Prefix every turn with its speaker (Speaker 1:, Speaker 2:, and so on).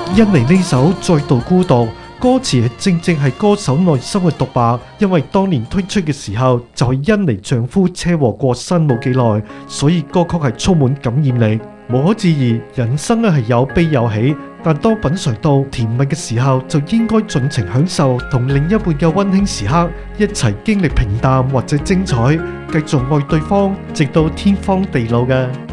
Speaker 1: 印尼呢首再度孤獨，歌詞正正係歌手內心嘅獨白，因為當年推出嘅時候就係印尼丈夫車禍過身冇幾耐，所以歌曲係充滿感染力。無可置疑，人生係有悲有喜，但當品嘗到甜蜜嘅時候，就應該盡情享受同另一半嘅溫馨時刻，一齊經歷平淡或者精彩，繼續愛對方，直到天荒地老嘅。